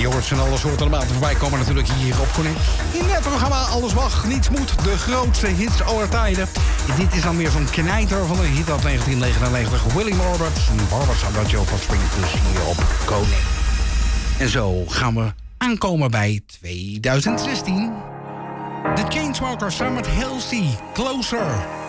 Je hoort van alle soorten maten voorbij komen natuurlijk hier op Connect. In het programma Alles Mag, Niets Moet, de grootste hits aller tijden. Dit is dan weer zo'n knijter van een hit uit 1999. Willie Roberts en Barbara Sandra van Spring dus hier op Connect. En zo gaan we aankomen bij 2016. De Chainsmokers samen met Halsey, Closer.